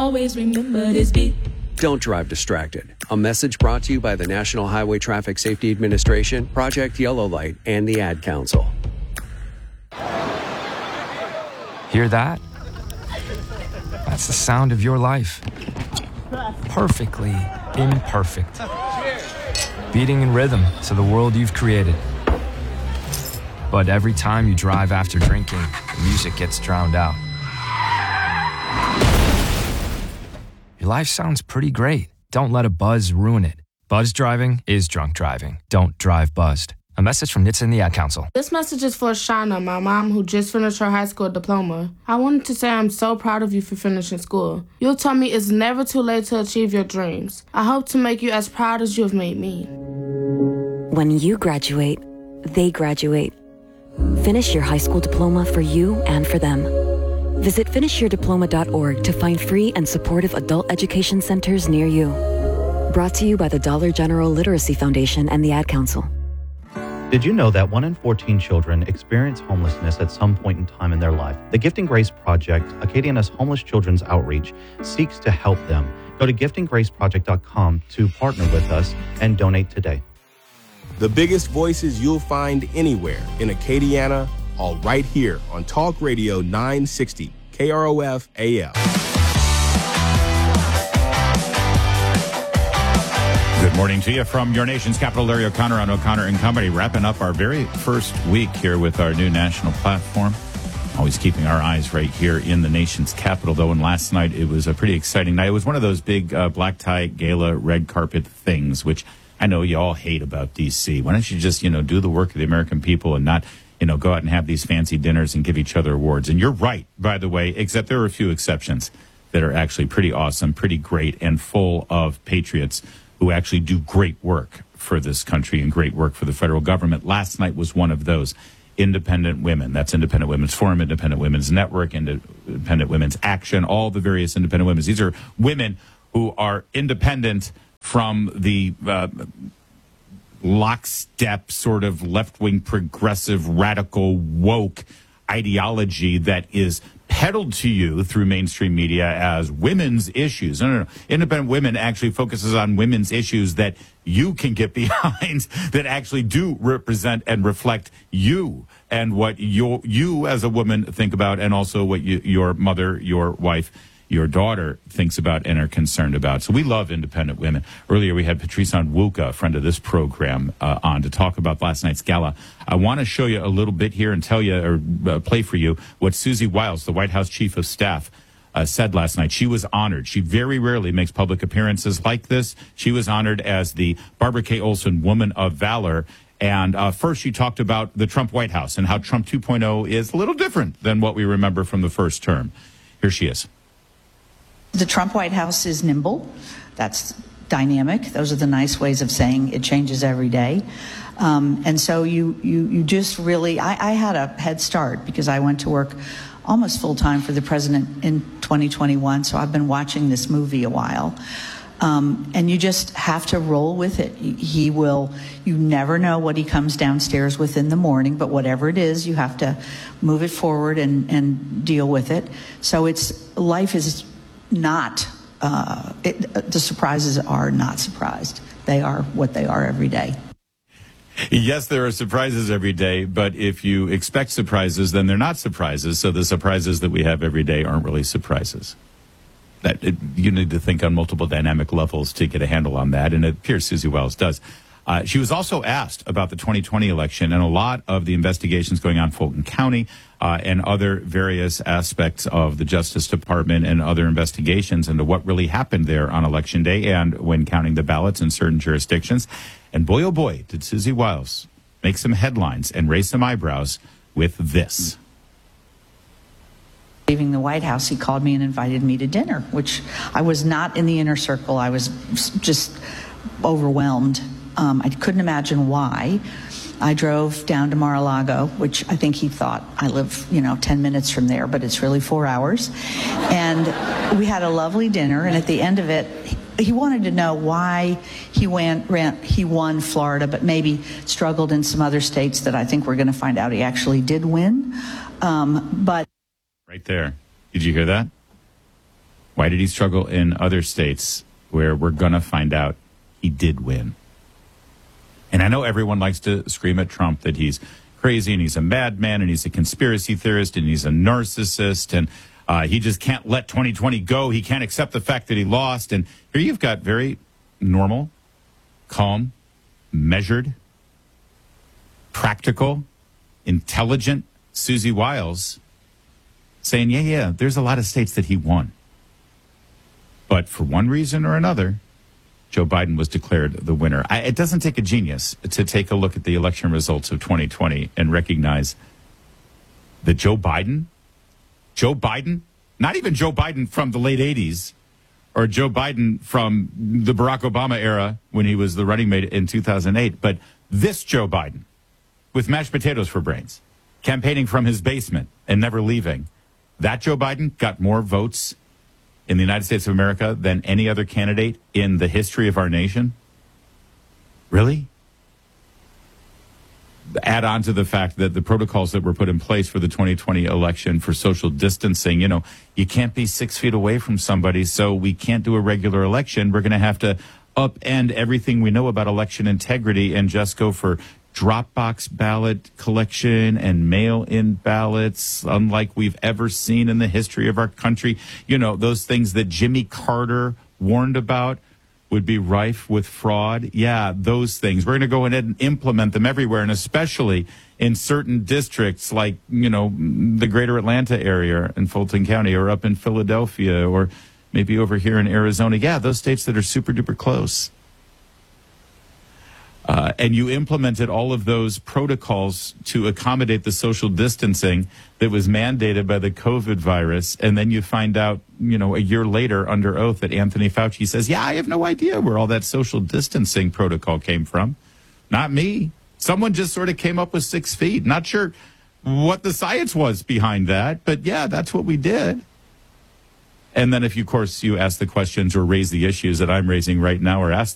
Always remember this beat. Don't drive distracted. A message brought to you by the National Highway Traffic Safety Administration, Project Yellow Light, and the Ad Council. Hear that? That's the sound of your life. Perfectly imperfect. Beating in rhythm to the world you've created. But every time you drive after drinking, the music gets drowned out. Your life sounds pretty great. Don't let a buzz ruin it. Buzz driving is drunk driving. Don't drive buzzed. A message from NHTSA and the Ad Council. This message is for Shauna, my mom, who just finished her high school diploma. I wanted to say I'm so proud of you for finishing school. You'll tell me it's never too late to achieve your dreams. I hope to make you as proud as you have made me. When you graduate, they graduate. Finish your high school diploma for you and for them. Visit finishyourdiploma.org to find free and supportive adult education centers near you. Brought to you by the Dollar General Literacy Foundation and the Ad Council. Did you know that 1 in 14 children experience homelessness at some point in time in their life? The Gifting Grace Project, Acadiana's homeless children's outreach, seeks to help them. Go to giftinggraceproject.com to partner with us and donate today. The biggest voices you'll find anywhere in Acadiana, all right here on Talk Radio 960, KROF AM. Good morning to you from your nation's capital, Larry O'Connor on O'Connor and Company, wrapping up our very first week here with our new national platform. Always keeping our eyes right here in the nation's capital, though. And last night, it was a pretty exciting night. It was one of those big black tie gala red carpet things, which I know you all hate about D.C. Why don't you just, do the work of the American people and not, go out and have these fancy dinners and give each other awards. And you're right, by the way, except there are a few exceptions that are actually pretty awesome, pretty great, and full of patriots who actually do great work for this country and great work for the federal government. Last night was one of those. Independent Women. That's Independent Women's Forum, Independent Women's Network, Independent Women's Action, all the various independent women. These are women who are independent from the lockstep sort of left-wing progressive radical woke ideology that is peddled to you through mainstream media as women's issues. No. Independent Women actually focuses on women's issues that you can get behind, that actually do represent and reflect you and what you as a woman think about, and also what your mother, your wife, your daughter thinks about and are concerned about. So we love Independent Women. Earlier we had Patrice Onwuka, a friend of this program, on to talk about last night's gala. I want to show you a little bit here and tell you, or play for you, what Susie Wiles, the White House Chief of Staff, said last night. She was honored. She very rarely makes public appearances like this. She was honored as the Barbara K. Olson Woman of Valor. And first she talked about the Trump White House and how Trump 2.0 is a little different than what we remember from the first term. Here she is. The Trump White House is nimble. That's dynamic. Those are the nice ways of saying it changes every day. And so you just really, I had a head start because I went to work almost full time for the president in 2021. So I've been watching this movie a while. And you just have to roll with it. You never know what he comes downstairs with in the morning, but whatever it is, you have to move it forward and deal with it. So life is not, the surprises are not surprised. They are what they are every day. Yes, there are surprises every day, but if you expect surprises, then they're not surprises. So the surprises that we have every day aren't really surprises. You need to think on multiple dynamic levels to get a handle on that, and it appears Susie Wiles does. She was also asked about the 2020 election and a lot of the investigations going on in Fulton County and other various aspects of the Justice Department and other investigations into what really happened there on Election Day and when counting the ballots in certain jurisdictions. And boy, oh boy, did Susie Wiles make some headlines and raise some eyebrows with this. Leaving the White House, he called me and invited me to dinner, which I was not in the inner circle. I was just overwhelmed. I couldn't imagine why. I drove down to Mar-a-Lago, which I think he thought I live, 10 minutes from there, but it's really 4 hours. And we had a lovely dinner, and at the end of it, he wanted to know why he won Florida, but maybe struggled in some other states that I think we're going to find out he actually did win. But right there. Did you hear that? Why did he struggle in other states where we're going to find out he did win? And I know everyone likes to scream at Trump that he's crazy and he's a madman and he's a conspiracy theorist and he's a narcissist and he just can't let 2020 go. He can't accept the fact that he lost. And here you've got very normal, calm, measured, practical, intelligent Susie Wiles saying, yeah, there's a lot of states that he won. But for one reason or another, Joe Biden was declared the winner. It doesn't take a genius to take a look at the election results of 2020 and recognize that Joe Biden, not even Joe Biden from the late 80s or Joe Biden from the Barack Obama era when he was the running mate in 2008, but this Joe Biden with mashed potatoes for brains, campaigning from his basement and never leaving. That Joe Biden got more votes in the United States of America than any other candidate in the history of our nation? Really? Add on to the fact that the protocols that were put in place for the 2020 election for social distancing, you can't be 6 feet away from somebody, so we can't do a regular election. We're going to have to upend everything we know about election integrity and just go for Dropbox ballot collection and mail-in ballots, unlike we've ever seen in the history of our country. Those things that Jimmy Carter warned about would be rife with fraud. Yeah, those things. We're going to go ahead and implement them everywhere, and especially in certain districts like, the greater Atlanta area in Fulton County or up in Philadelphia or maybe over here in Arizona. Yeah, those states that are super duper close. And you implemented all of those protocols to accommodate the social distancing that was mandated by the COVID virus. And then you find out, a year later under oath that Anthony Fauci says, yeah, I have no idea where all that social distancing protocol came from. Not me. Someone just sort of came up with 6 feet. Not sure what the science was behind that, but yeah, that's what we did. And then if you ask the questions or raise the issues that I'm raising right now or ask